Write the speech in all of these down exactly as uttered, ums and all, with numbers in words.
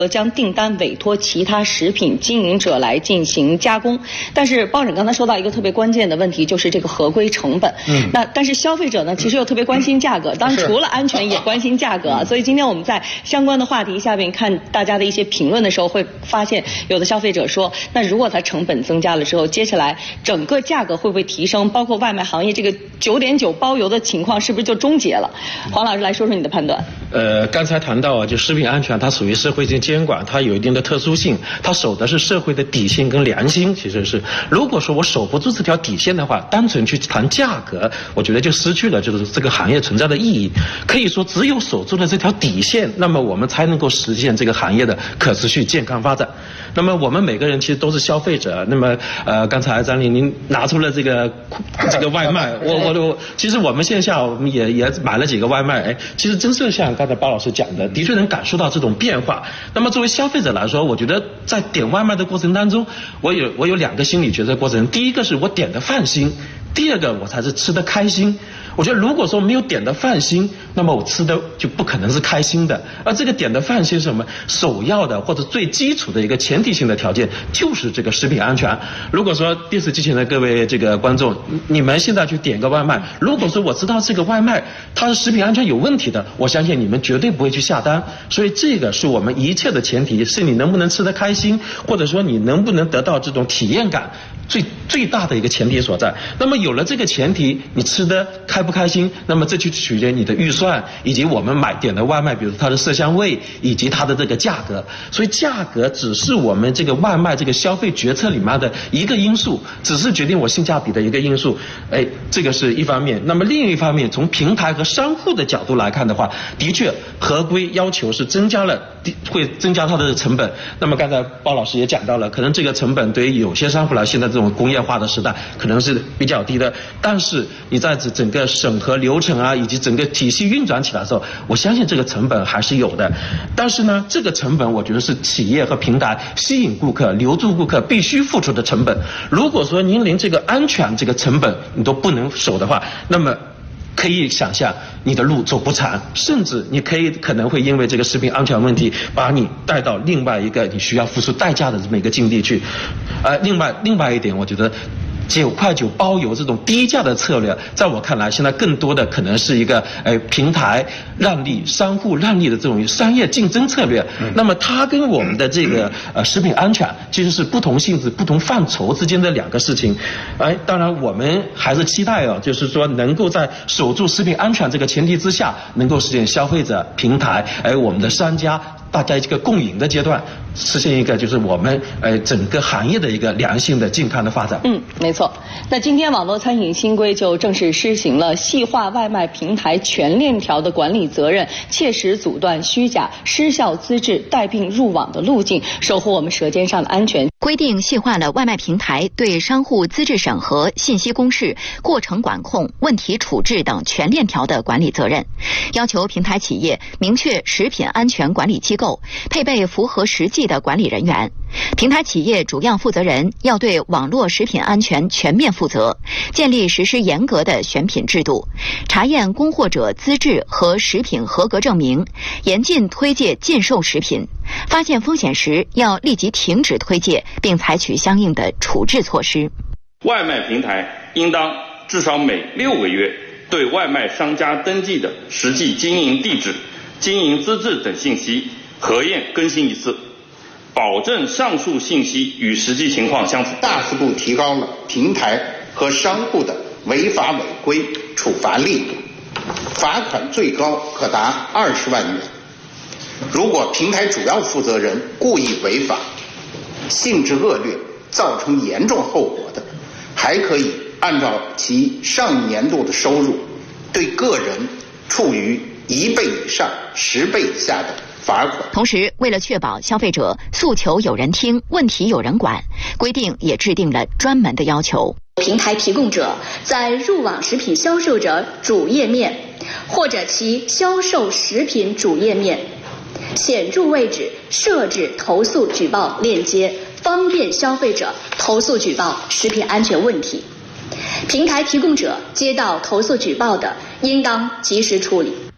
将订单委托其他食品经营者来进行加工，但是包拯刚才说到一个特别关键的问题，就是这个合规成本。嗯，那但是消费者呢，其实又特别关心价格，当然除了安全也关心价格啊。所以今天我们在相关的话题下面看大家的一些评论的时候，会发现有的消费者说，那如果它成本增加了之后，接下来整个价格会不会提升？包括外卖行业这个九点九包邮的情况是不是就终结了？黄老师来说说你的判断。 呃，刚才谈到啊，就食品安全，它属于社会性监管，它有一定的特殊性，它守的是社会的底线跟良心。其实是，如果说我守不住这条底线的话，单纯去谈价格，我觉得就失去了就是这个行业存在的意义。可以说，只有守住了这条底线，那么我们才能够实现这个行业的可持续健康发展。那么我们每个人其实都是消费者。那么呃，刚才张琳您拿出了这个这个外卖，我我我，其实我们线下我们也也买了几个外卖，哎，其实真是像刚才包老师讲的，的确能感受到这种变化。那么作为消费者来说，我觉得在点外卖的过程当中，我有我有两个心理决策过程。第一个是我点的放心，第二个我才是吃的开心。我觉得如果说没有点的放心，那么我吃的就不可能是开心的。而这个点的放心是什么？首要的或者最基础的一个前提性的条件就是这个食品安全。如果说电视机前的各位这个观众，你们现在去点个外卖，如果说我知道这个外卖它是食品安全有问题的，我相信你们绝对不会去下单。所以这个是我们一切的前提，是你能不能吃得开心，或者说你能不能得到这种体验感，最最大的一个前提所在。那么有了这个前提，你吃得开不开心，那么这就取决于你的预算，以及我们买点的外卖，比如它的色香味以及它的这个价格。所以价格只是我们这个外卖这个消费决策里面的一个因素，只是决定我性价比的一个因素。哎，这个是一方面。那么另一方面，从平台和商户的角度来看的话，的确合规要求是增加了，会增加它的成本。那么刚才包老师也讲到了，可能这个成本对于有些商户来，现在这种工业化的时代可能是比较低的，但是你在整个审核流程啊，以及整个体系运转起来的时候，我相信这个成本还是有的。但是呢，这个成本我觉得是企业和平台吸引顾客、留住顾客必须付出的成本。如果说您连这个安全这个成本你都不能守的话，那么可以想象你的路走不长，甚至你可以可能会因为这个食品安全问题把你带到另外一个你需要付出代价的这么一个境地去。呃，另外另外一点，我觉得九块九包邮这种低价的策略，在我看来，现在更多的可能是一个呃平台让利、商户让利的这种商业竞争策略。嗯、那么它跟我们的这个呃食品安全其实是不同性质、不同范畴之间的两个事情。哎，当然我们还是期待啊，就是说能够在守住食品安全这个前提之下，能够实现消费者、平台，哎，我们的商家大家一个共赢的阶段，实现一个就是我们呃整个行业的一个良性的健康的发展。 嗯，没错。那今天网络餐饮新规就正式施行了细化外卖平台全链条的管理责任，切实阻断虚假、失效资质带病入网的路径，守护我们舌尖上的安全。 规定细化了外卖平台对商户资质审核、信息公示、过程管控、问题处置等全链条的管理责任，要求平台企业明确食品安全管理机构，配备符合实际的管理人员。平台企业主要负责人要对网络食品安全全面负责，建立实施严格的选品制度，查验供货者资质和食品合格证明，严禁推介禁售食品，发现风险时要立即停止推介，并采取相应的处置措施。 外卖平台应当至少每六个月对外卖商家登记的实际经营地址、经营资质等信息核验更新一次，保证上述信息与实际情况相符。 大幅度提高了平台和商户的违法违规处罚力度，罚款最高可达二十万元。如果平台主要负责人故意违法、性质恶劣、造成严重后果的，还可以按照其上年度的收入，对个人处于一倍以上十倍以下的罚款。 同时，为了确保消费者诉求有人听、问题有人管，规定也制定了专门的要求。 平台提供者在入网食品销售者主页面或者其销售食品主页面显著位置设置投诉举报链接，方便消费者投诉举报食品安全问题。平台提供者接到投诉举报的，应当及时处理。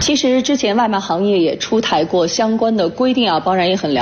其实之前外卖行业也出台过相关的规定啊，包然也很了